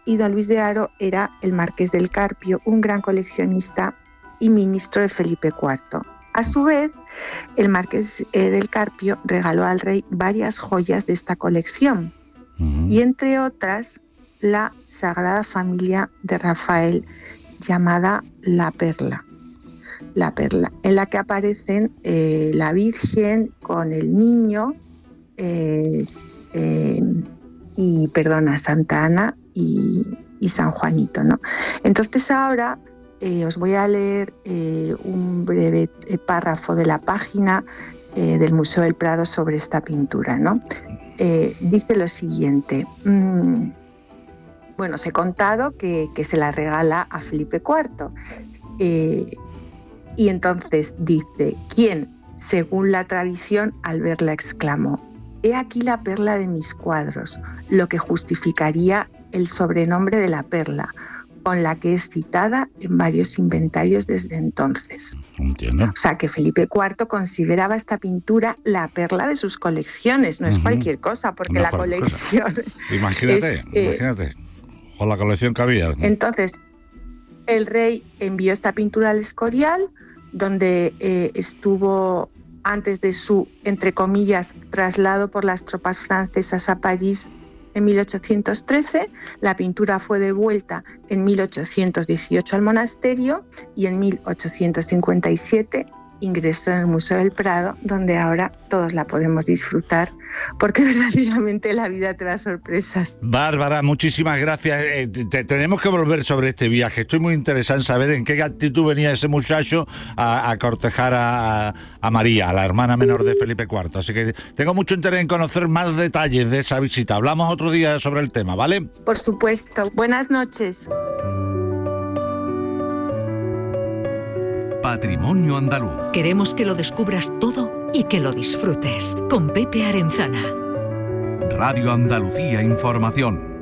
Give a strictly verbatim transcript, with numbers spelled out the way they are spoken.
y don Luis de Haro era el marqués del Carpio, un gran coleccionista y ministro de Felipe cuarto. A su vez, el marqués eh, del Carpio regaló al rey varias joyas de esta colección, uh-huh. y entre otras, la Sagrada Familia de Rafael, llamada La Perla. La Perla, en la que aparecen eh, la Virgen con el niño eh, eh, y, perdona, Santa Ana y, y San Juanito, ¿no? Entonces ahora eh, os voy a leer eh, un breve eh, párrafo de la página eh, del Museo del Prado sobre esta pintura, ¿no? Eh, dice lo siguiente. Mmm, bueno, os he contado que, que se la regala a Felipe cuarto. Eh, y entonces dice, ¿quién, según la tradición, al verla exclamó: «He aquí la perla de mis cuadros», lo que justificaría el sobrenombre de la perla, con la que es citada en varios inventarios desde entonces. Entiendo. O sea, que Felipe cuarto consideraba esta pintura la perla de sus colecciones, no es uh-huh. cualquier cosa, porque no la colección... Cosa. Imagínate, es, imagínate, eh, con la colección que había, ¿no? Entonces, el rey envió esta pintura al Escorial, donde eh, estuvo antes de su, entre comillas, traslado por las tropas francesas a París en mil ochocientos trece. La pintura fue devuelta en mil ochocientos dieciocho al monasterio y en mil ochocientos cincuenta y siete ingresó en el Museo del Prado, donde ahora todos la podemos disfrutar, porque verdaderamente la vida te da sorpresas. Bárbara, muchísimas gracias. Eh, te, tenemos que volver sobre este viaje. Estoy muy interesado en saber en qué actitud venía ese muchacho a, a cortejar a, a María, a la hermana menor de Felipe cuarto. Así que tengo mucho interés en conocer más detalles de esa visita. Hablamos otro día sobre el tema, ¿vale? Por supuesto. Buenas noches. Patrimonio Andaluz. Queremos que lo descubras todo y que lo disfrutes. Con Pepe Arenzana. Radio Andalucía Información.